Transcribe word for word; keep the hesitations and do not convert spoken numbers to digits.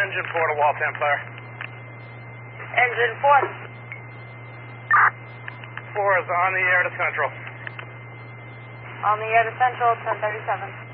engine four to Waltham Fire. Engine four. Four is on the air to Central. On the air to Central, ten thirty-seven.